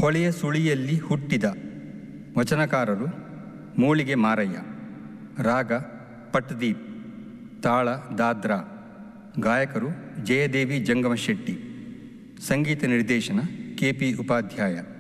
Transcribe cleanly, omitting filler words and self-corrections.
ಹೊಳೆಯ ಸುಳಿಯಲ್ಲಿ ಹುಟ್ಟಿದ. ವಚನಕಾರರು ಮೂಳಿಗೆ ಮಾರಯ್ಯ. ರಾಗ ಪಟ್ದೀಪ್. ತಾಳ ದಾದ್ರಾ. ಗಾಯಕರು ಜಯದೇವಿ ಜಂಗಮಶೆಟ್ಟಿ. ಸಂಗೀತ ನಿರ್ದೇಶನ KP ಉಪಾಧ್ಯಾಯ.